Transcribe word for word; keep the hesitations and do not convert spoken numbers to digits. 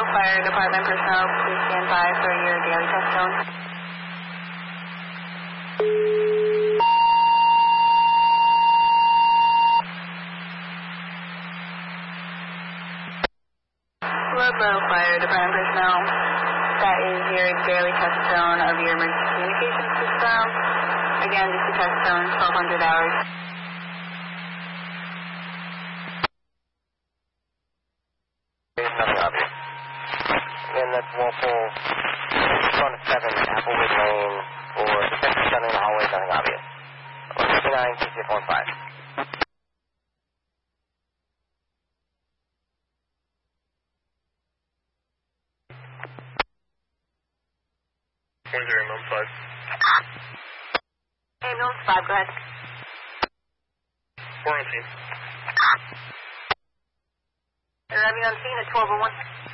Fire Department personnel, please stand by for your daily test zone. Ludlow Fire Department personnel, that is your daily test zone of your emergency communication system. Again, this is test zone, twelve hundred hours. Nothing obvious. Again, that's Walpole, front of seven, Applewood Lane, for detective stunning in the hallway, nothing obvious. one fifty-nine, T C F one five. one zero, Mills five. Hey, Mills five, go ahead. Four on scene. Arriving on scene at twelve oh one.